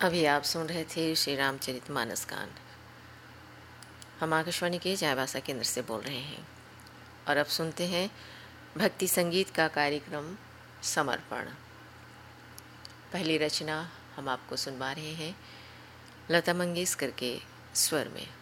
अभी आप सुन रहे थे श्री रामचरितमानस कांड। हम आकाशवाणी के जय भाषा केंद्र से बोल रहे हैं और अब सुनते हैं भक्ति संगीत का कार्यक्रम समर्पण। पहली रचना हम आपको सुनवा रहे हैं लता मंगेशकर के स्वर में।